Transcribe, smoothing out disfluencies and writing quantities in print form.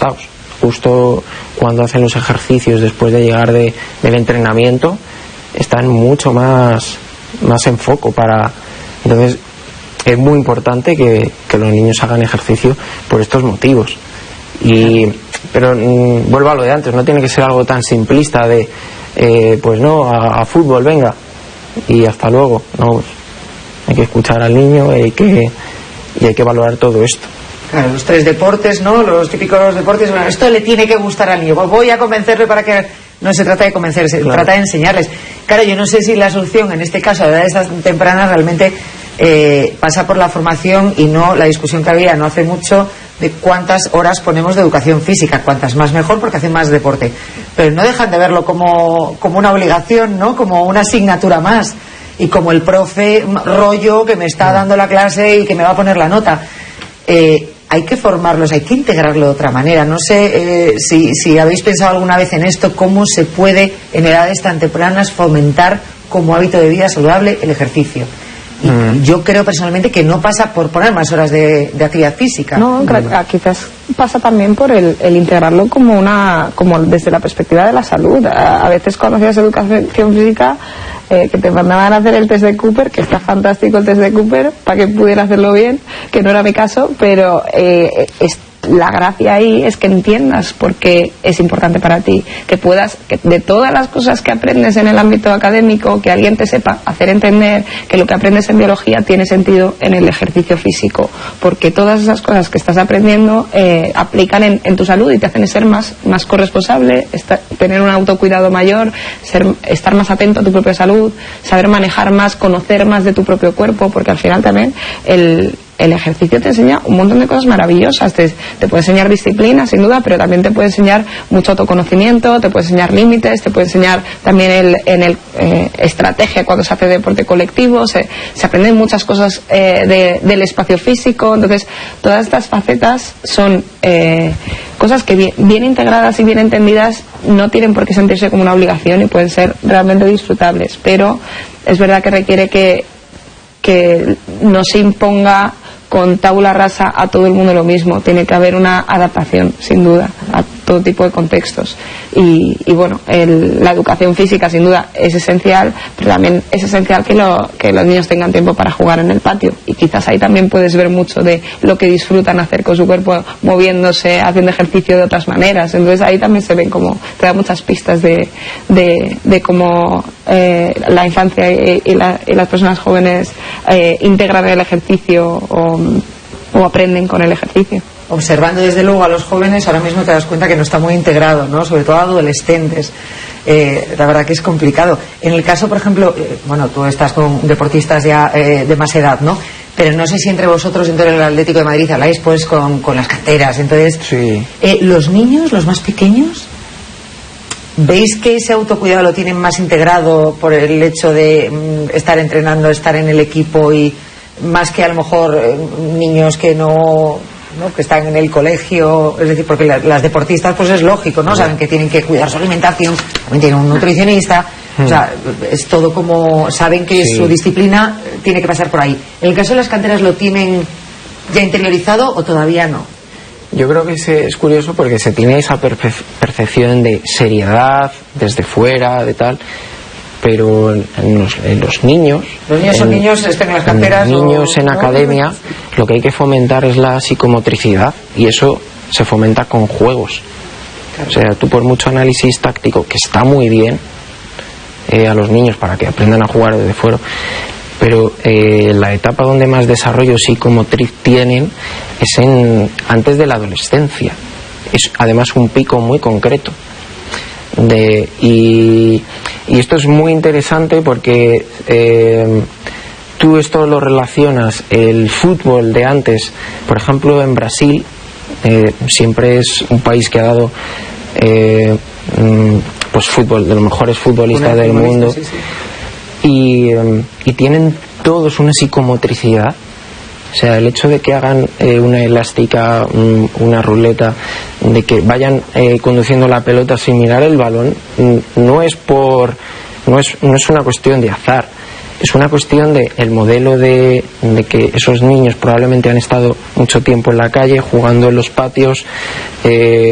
desgastados. Justo cuando hacen los ejercicios después de llegar del entrenamiento, están mucho más en foco para... Entonces es muy importante que los niños hagan ejercicio por estos motivos. Pero vuelvo a lo de antes, no tiene que ser algo tan simplista de pues no, a fútbol, venga, y hasta luego. No, pues hay que escuchar al niño y hay que valorar todo esto. Claro, los 3 deportes, ¿no? Los típicos deportes. Bueno, esto le tiene que gustar al niño. Pues voy a convencerle para que... No se trata de convencerse, se trata de enseñarles. Claro, yo no sé si la solución, en este caso, a edades tan tempranas, realmente pasa por la formación y no la discusión que había no hace mucho de cuántas horas ponemos de educación física. Cuantas más mejor, porque hacen más deporte. Pero no dejan de verlo como una obligación, ¿no? Como una asignatura más. Y como el profe rollo que me está dando la clase y que me va a poner la nota. Hay que formarlos, hay que integrarlo de otra manera. No sé si habéis pensado alguna vez en esto, cómo se puede en edades tan tempranas fomentar como hábito de vida saludable el ejercicio. Y yo creo personalmente que no pasa por poner más horas de actividad física. No, quizás pasa también por el integrarlo como desde la perspectiva de la salud. A veces cuando hacías educación física, que te mandaban a hacer el test de Cooper, que está fantástico el test de Cooper, para que pudiera hacerlo bien, que no era mi caso, pero la gracia ahí es que entiendas por qué es importante para ti, que de todas las cosas que aprendes en el ámbito académico, que alguien te sepa hacer entender que lo que aprendes en biología tiene sentido en el ejercicio físico, porque todas esas cosas que estás aprendiendo aplican en tu salud y te hacen ser más corresponsable, tener un autocuidado mayor, estar más atento a tu propia salud, saber manejar más, conocer más de tu propio cuerpo, porque al final también el ejercicio te enseña un montón de cosas maravillosas. Te puede enseñar disciplina, sin duda, pero también te puede enseñar mucho autoconocimiento, te puede enseñar límites, te puede enseñar también estrategia cuando se hace deporte colectivo. Se aprenden muchas cosas del espacio físico. Entonces, todas estas facetas son cosas que bien integradas y bien entendidas no tienen por qué sentirse como una obligación y pueden ser realmente disfrutables, pero es verdad que requiere que no se imponga con tabula rasa a todo el mundo lo mismo. Tiene que haber una adaptación, sin duda, a todo tipo de contextos. Y bueno, la educación física, sin duda, es esencial, pero también es esencial que los niños tengan tiempo para jugar en el patio. Y quizás ahí también puedes ver mucho de lo que disfrutan hacer con su cuerpo, moviéndose, haciendo ejercicio de otras maneras. Entonces ahí también se ven te da muchas pistas de cómo la infancia y las personas jóvenes integran el ejercicio o aprenden con el ejercicio. Observando desde luego a los jóvenes, ahora mismo te das cuenta que no está muy integrado, ¿no? Sobre todo adolescentes. La verdad que es complicado. En el caso, por ejemplo, bueno, tú estás con deportistas ya de más edad, ¿no? Pero no sé si entre vosotros, dentro del Atlético de Madrid, habláis pues con las canteras. Entonces, sí. Los niños, los más pequeños, ¿veis que ese autocuidado lo tienen más integrado por el hecho de estar entrenando, estar en el equipo, y más que a lo mejor niños que no que están en el colegio? Es decir, porque las deportistas, pues es lógico, ¿no? Saben que tienen que cuidar su alimentación, también tienen un nutricionista, o sea, es todo como saben que su disciplina tiene que pasar por ahí. En el caso de las canteras, ¿lo tienen ya interiorizado o todavía no? Yo creo que es curioso porque se tiene esa percepción de seriedad desde fuera, de tal, pero en los niños... Los niños son niños, están en las canteras... Niños en academia, lo que hay que fomentar es la psicomotricidad, y eso se fomenta con juegos. Claro. O sea, tú, por mucho análisis táctico, que está muy bien a los niños para que aprendan a jugar desde fuera, pero la etapa donde más desarrollo psicomotriz tienen es antes de la adolescencia. Es además un pico muy concreto. Y esto es muy interesante porque tú esto lo relacionas, el fútbol de antes, por ejemplo en Brasil, siempre es un país que ha dado pues fútbol, de los mejores futbolistas del mundo, sí. Y tienen todos una psicomotricidad. O sea, el hecho de que hagan una elástica, una ruleta, de que vayan conduciendo la pelota sin mirar el balón, no es una cuestión de azar. Es una cuestión de el modelo de que esos niños probablemente han estado mucho tiempo en la calle, jugando en los patios,